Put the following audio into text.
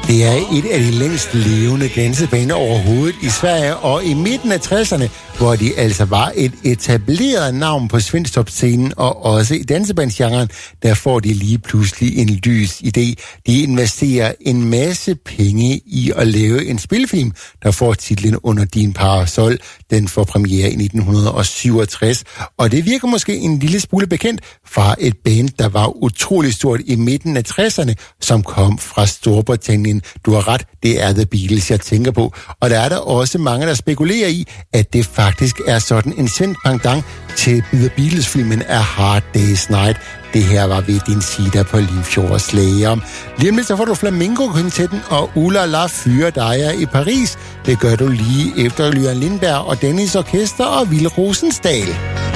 Det er et af de længst levende dansebaner overhovedet i Sverige, og i midten af 60'erne, hvor de altså var et etableret navn på Svensktoppen-scenen og også i dansebandsgenren, der får de lige pludselig en lys idé. De investerer en masse penge i at lave en spilfilm, der får titlen Under din parasol. Den får premiere i 1967, og det virker måske en lille smule bekendt fra et band, der var utrolig stort i midten af 60'erne, som kom fra Storbritannien. Du har ret, det er The Beatles, jeg tænker på. Og der er der også mange, der spekulerer i, at det faktisk er sådan en svensk pendant til The Beatles-filmen A Hard Day's Night. Det her var ved din side på Limfjords Slager. Lige om lidt så får du Flamenco-kvintetten og Ulla La Fyre Dejer i Paris. Det gør du lige efter Lyran Lindberg og Dennis Orkester og Ville Rosensdal.